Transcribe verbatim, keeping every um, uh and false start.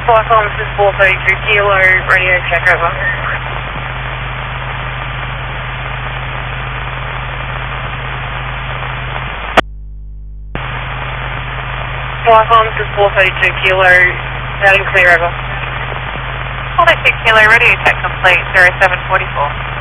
Flight on, this is four thirty-two Kilo, radio check over. Flight on, this is four thirty-two Kilo, loud and clear over. four thirty-two Kilo, radio check complete, zero seven forty-four.